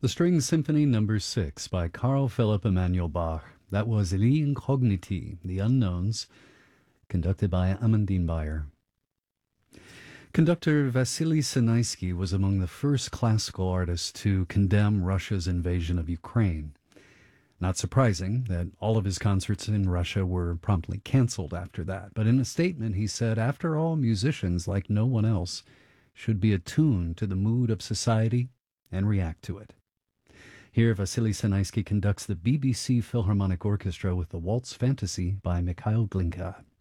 The String Symphony Number 6 by Carl Philipp Emanuel Bach. That was Les Incogniti, The Unknowns, conducted by Amandine Bayer. Conductor Vasily Sinaisky was among the first classical artists to condemn Russia's invasion of Ukraine. Not surprising that all of his concerts in Russia were promptly canceled after that, but in a statement he said, after all, musicians, like no one else, should be attuned to the mood of society and react to it. Here, Vasily Sinaisky conducts the BBC Philharmonic Orchestra with the Waltz Fantasy by Mikhail Glinka.